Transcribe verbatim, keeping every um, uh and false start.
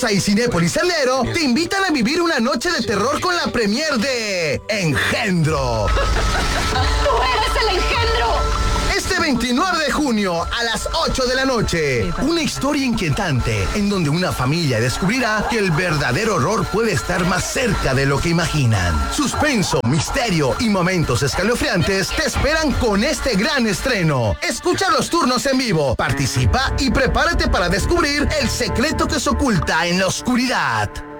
Cineplaza y Cinépolis El Lero te invitan a vivir una noche de terror con la premier de Engendro. ¡Tú eres el engendro! Este veintinueve de junio a las ocho de la noche, una historia inquietante en donde una familia descubrirá que el verdadero horror puede estar más cerca de lo que imaginan. Suspenso, misterio y momentos escalofriantes te esperan con este gran estreno. Escucha los turnos en vivo, participa y prepárate para descubrir el secreto que se oculta en la oscuridad.